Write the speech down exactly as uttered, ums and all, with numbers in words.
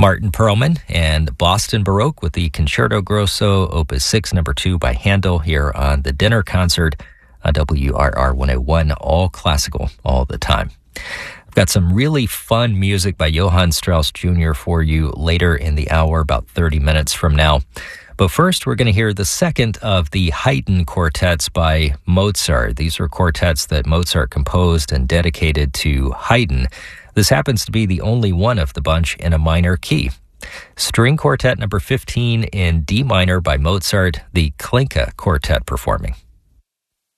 Martin Perlman and Boston Baroque with the Concerto Grosso, Opus six, number two by Handel here on the Dinner Concert on W R R one oh one, all classical, all the time. I've got some really fun music by Johann Strauss Junior for you later in the hour, about thirty minutes from now. But first, we're going to hear the second of the Haydn quartets by Mozart. These are quartets that Mozart composed and dedicated to Haydn. This happens to be the only one of the bunch in a minor key. String Quartet number fifteen in D minor by Mozart, the Klinke Quartet performing.